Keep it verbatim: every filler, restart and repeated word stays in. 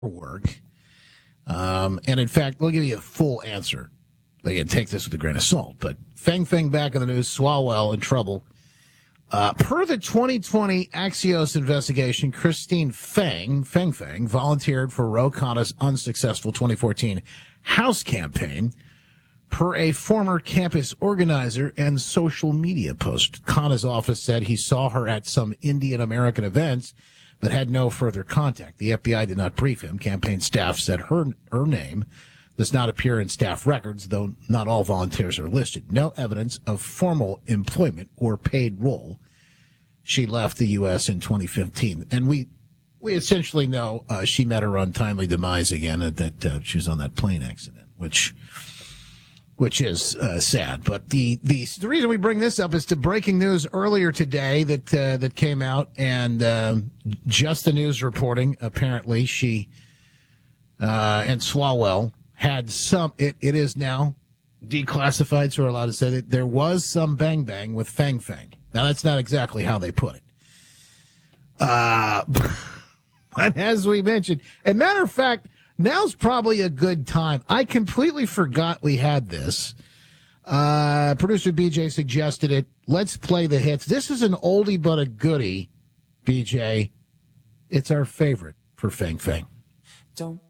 work. Um, and in fact, we'll give you a full answer. Again, take this with a grain of salt. But Feng Feng back in the news, Swalwell in trouble. Uh, per the twenty twenty Axios investigation, Christine Feng, Feng Feng, volunteered for Ro Khanna's unsuccessful twenty fourteen House campaign. Per a former campus organizer and social media post, Khanna's office said he saw her at some Indian American events, but had no further contact. The F B I did not brief him. Campaign staff said her her name does not appear in staff records, though not all volunteers are listed. No evidence of formal employment or paid role. She left the U S in twenty fifteen, and we we essentially know uh, she met her untimely demise again. At that uh, she was on that plane accident, which. which is uh, sad. But the, the the reason we bring this up is to breaking news earlier today that uh, that came out, and um, Just the News reporting, apparently she uh, and Swalwell had some, it, it is now declassified, so we're allowed to say that there was some bang bang with Feng Feng. Now, that's not exactly how they put it. Uh, but as we mentioned, as a matter of fact, now's probably a good time. I completely forgot we had this. Uh, producer B J suggested it. Let's play the hits. This is an oldie but a goodie, B J. It's our favorite for Feng Feng. Don't